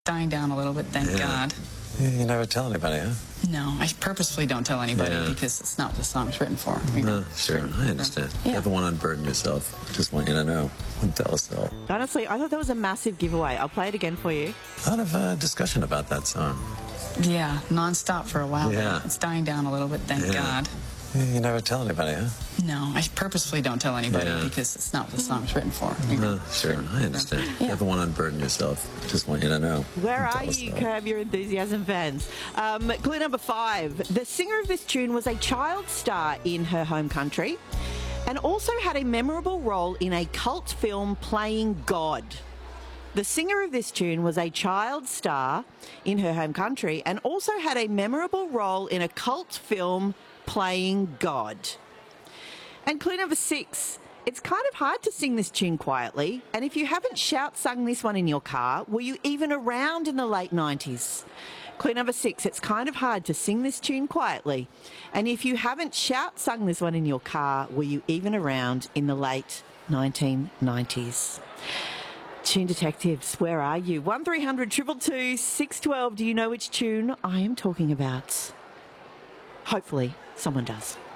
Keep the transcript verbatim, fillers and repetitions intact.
Dying down a little bit, thank Yeah. God. Yeah, you never tell anybody, huh? No, I purposefully don't tell anybody Yeah. because it's not what the song's written for. You know? No, sure, I understand. Yeah. Never want to unburden yourself. Just want you to know. Wouldn't tell us all. Honestly, I thought that was a massive giveaway. I'll play it again for you. A lot of uh, discussion about that song. Yeah, non-stop for a while. Yeah. It's dying down a little bit, thank Yeah. God. Yeah, you never tell anybody, huh? No, I purposefully don't tell anybody Yeah. because it's not what the song's written for. You know? No, sure, I understand. Yeah. Never want to unburden yourself. Just want you to know. Where Wouldn't are tell us you, all. Curb Your Enthusiasm fans? Um, clue number five. The singer of this tune was a child star in her home country and also had a memorable role in a cult film playing God. The singer of this tune was a child star in her home country and also had a memorable role in a cult film playing God. And clue number six. It's kind of hard to sing this tune quietly, and if you haven't shout sung this one in your car, were you even around in the late nineties? Clue number six, it's kind of hard to sing this tune quietly, and if you haven't shout sung this one in your car, were you even around in the late nineteen nineties? Tune detectives, where are you? one three hundred two two two six one two. Do you know which tune I am talking about? Hopefully someone does.